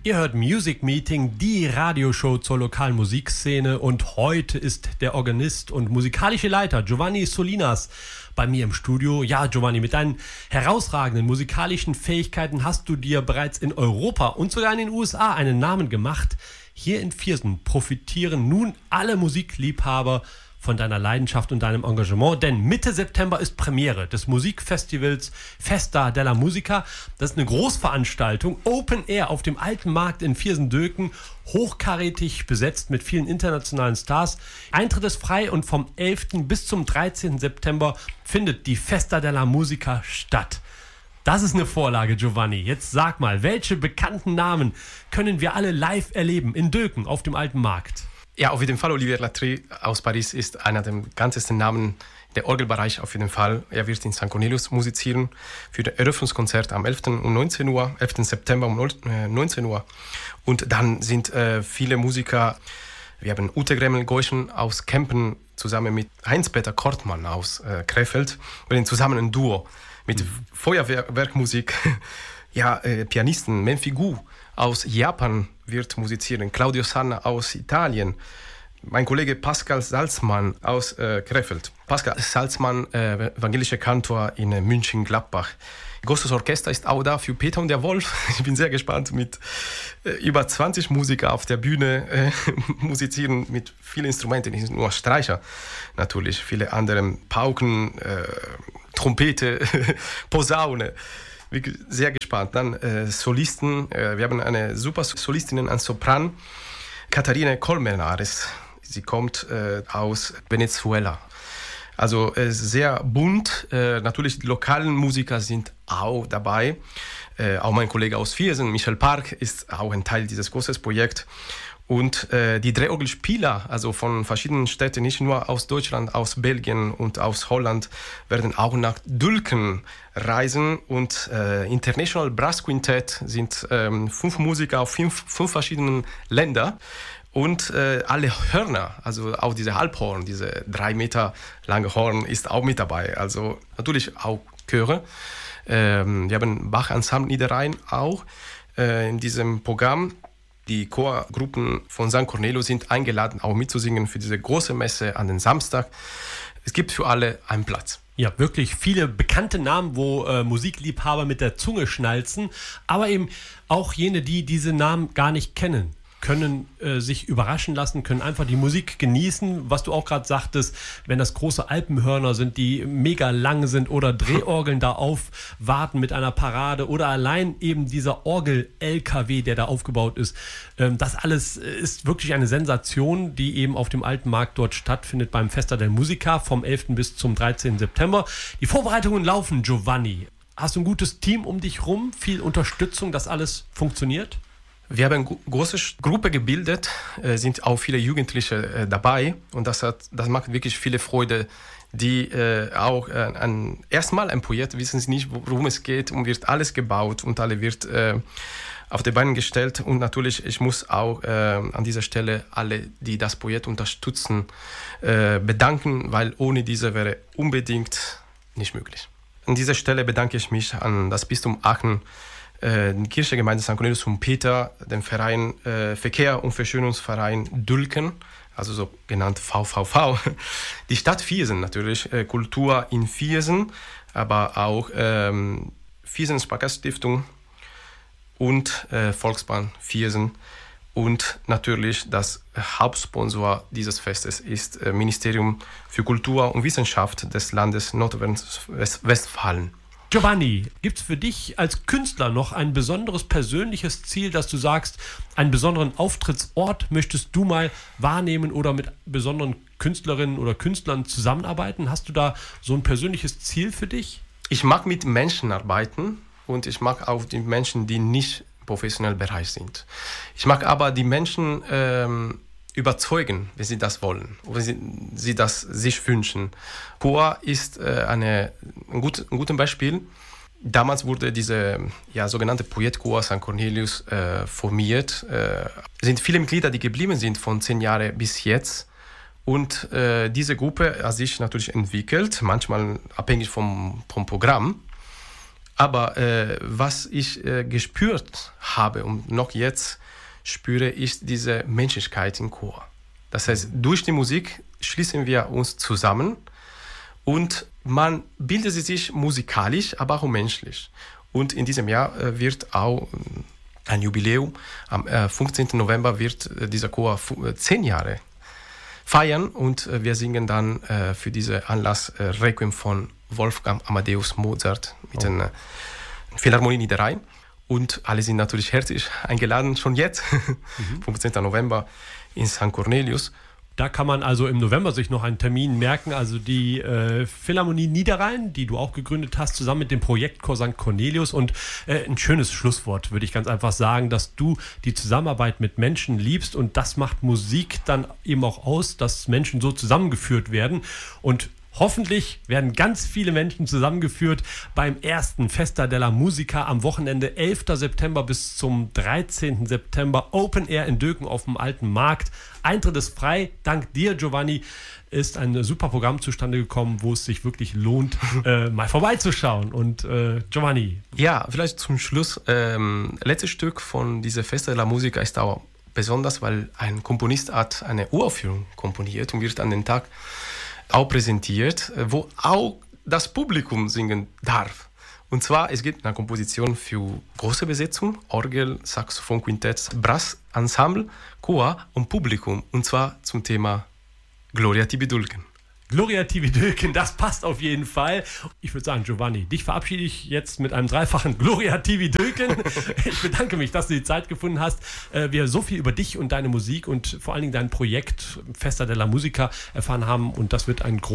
Ihr hört Music Meeting, die Radioshow zur lokalen Musikszene, und heute ist der Organist und musikalische Leiter Giovanni Solinas bei mir im Studio. Ja, Giovanni, mit deinen herausragenden musikalischen Fähigkeiten hast du dir bereits in Europa und sogar in den USA einen Namen gemacht. Hier in Viersen profitieren nun alle Musikliebhaber von deiner Leidenschaft und deinem Engagement, denn Mitte September ist Premiere des Musikfestivals Festa della Musica. Das ist eine Großveranstaltung, Open Air auf dem Alten Markt in Viersen-Döken, hochkarätig besetzt mit vielen internationalen Stars. Eintritt ist frei und vom 11. bis zum 13. September findet die Festa della Musica statt. Das ist eine Vorlage, Giovanni. Jetzt sag mal, welche bekannten Namen können wir alle live erleben in Döken auf dem Alten Markt? Ja, auf jeden Fall. Olivier Latry aus Paris ist einer der bekanntesten Namen der Orgelbereich auf jeden Fall. Er wird in St. Cornelius musizieren für das Eröffnungskonzert am 11. um 19 Uhr, 11. September um 19 Uhr. Und dann sind viele Musiker, wir haben Ute Gremmel-Goischen aus Kempen zusammen mit Heinz-Peter Kortmann aus Krefeld. Wir sind zusammen ein Duo mit Feuerwerkmusik. Ja, Pianisten Menfi Gu aus Japan wird musizieren, Claudio Sanna aus Italien, mein Kollege Pascal Salzmann aus Krefeld. Pascal Salzmann, evangelischer Kantor in München-Gladbach. Großes Orchester ist auch da für Peter und der Wolf. Ich bin sehr gespannt, mit über 20 Musiker auf der Bühne musizieren mit vielen Instrumenten, nicht nur Streicher natürlich, viele andere Pauken, Trompete, Posaune. Sehr gespannt. Dann Solisten. Wir haben eine super Solistin an Sopran, Katharina Colmenares. Sie kommt aus Venezuela. Also sehr bunt. Natürlich die lokalen Musiker sind auch dabei. Auch mein Kollege aus Viersen, Michel Park, ist auch ein Teil dieses großen Projekts. Und die Drehorgelspieler, also von verschiedenen Städten, nicht nur aus Deutschland, aus Belgien und aus Holland, werden auch nach Dülken reisen. Und International Brass Quintett sind 5 Musiker aus 5 verschiedenen Ländern. Und alle Hörner, also auch diese Halbhorn, diese 3 Meter lange Horn, ist auch mit dabei. Also natürlich auch Chöre. Wir haben Bach-Ensemble Niederrhein auch in diesem Programm. Die Chorgruppen von St. Cornelius sind eingeladen, auch mitzusingen für diese große Messe an den Samstag. Es gibt für alle einen Platz. Ja, wirklich viele bekannte Namen, wo Musikliebhaber mit der Zunge schnalzen, aber eben auch jene, die diese Namen gar nicht kennen, können sich überraschen lassen, können einfach die Musik genießen, was du auch gerade sagtest, wenn das große Alpenhörner sind, die mega lang sind, oder Drehorgeln da aufwarten mit einer Parade, oder allein eben dieser Orgel-LKW, der da aufgebaut ist. Das alles ist wirklich eine Sensation, die eben auf dem Alten Markt dort stattfindet beim Festa della Musica vom 11. bis zum 13. September. Die Vorbereitungen laufen, Giovanni. Hast du ein gutes Team um dich rum, viel Unterstützung, dass alles funktioniert? Wir haben eine große Gruppe gebildet, sind auch viele Jugendliche dabei, und das macht wirklich viele Freude, die auch erstmal ein Projekt wissen sie nicht, worum es geht, und wird alles gebaut und alles wird auf die Beine gestellt. Und natürlich, ich muss auch an dieser Stelle alle, die das Projekt unterstützen, bedanken, weil ohne diese wäre unbedingt nicht möglich. An dieser Stelle bedanke ich mich an das Bistum Aachen, die Kirchengemeinde St. Cornelius und Peter, den Verein Verkehr- und Verschönerungsverein Dülken, also so genannt VVV, die Stadt Viersen natürlich, Kultur in Viersen, aber auch Viersen Sparkassenstiftung und Volksbahn Viersen, und natürlich das Hauptsponsor dieses Festes ist Ministerium für Kultur und Wissenschaft des Landes Nordrhein-Westfalen. Giovanni, gibt es für dich als Künstler noch ein besonderes persönliches Ziel, dass du sagst, einen besonderen Auftrittsort möchtest du mal wahrnehmen oder mit besonderen Künstlerinnen oder Künstlern zusammenarbeiten? Hast du da so ein persönliches Ziel für dich? Ich mag mit Menschen arbeiten, und ich mag auch die Menschen, die nicht professionell Bereich sind. Ich mag aber die Menschen überzeugen, wenn sie das wollen, wenn sie das sich wünschen. Chor ist ein gutes Beispiel. Damals wurde diese sogenannte Projektchor St. Cornelius formiert. Es sind viele Mitglieder, die geblieben sind von 10 Jahren bis jetzt. Und diese Gruppe hat sich natürlich entwickelt, manchmal abhängig vom Programm. Aber was ich gespürt habe und noch jetzt spüre, ist diese Menschlichkeit im Chor. Das heißt, durch die Musik schließen wir uns zusammen und man bildet sich musikalisch, aber auch menschlich. Und in diesem Jahr wird auch ein Jubiläum. Am 15. November wird dieser Chor 10 Jahre feiern und wir singen dann für diesen Anlass Requiem von Wolfgang Amadeus Mozart mit den Philharmonie Niederrhein. Und alle sind natürlich herzlich eingeladen, schon jetzt, 15. November in St. Cornelius. Da kann man also im November sich noch einen Termin merken. Also die Philharmonie Niederrhein, die du auch gegründet hast, zusammen mit dem Projektchor St. Cornelius. Und ein schönes Schlusswort, würde ich ganz einfach sagen, dass du die Zusammenarbeit mit Menschen liebst. Und das macht Musik dann eben auch aus, dass Menschen so zusammengeführt werden. Und hoffentlich werden ganz viele Menschen zusammengeführt beim ersten Festa della Musica am Wochenende 11. September bis zum 13. September. Open Air in Döken auf dem Alten Markt. Eintritt ist frei. Dank dir, Giovanni, ist ein super Programm zustande gekommen, wo es sich wirklich lohnt, mal vorbeizuschauen. Und Giovanni. Ja, vielleicht zum Schluss. Letztes Stück von dieser Festa della Musica ist auch besonders, weil ein Komponist hat eine Uraufführung komponiert und wird an den Tag auch präsentiert, wo auch das Publikum singen darf. Und zwar, es gibt eine Komposition für große Besetzung, Orgel, Saxophon, Quintett, Brass, Ensemble, Chor und Publikum. Und zwar zum Thema Gloria tibi dulcem. Gloria tibi dulcem, das passt auf jeden Fall. Ich würde sagen, Giovanni, dich verabschiede ich jetzt mit einem dreifachen Gloria tibi dulcem. Ich bedanke mich, dass du die Zeit gefunden hast. Wir so viel über dich und deine Musik und vor allen Dingen dein Projekt Festa della Musica erfahren haben und das wird ein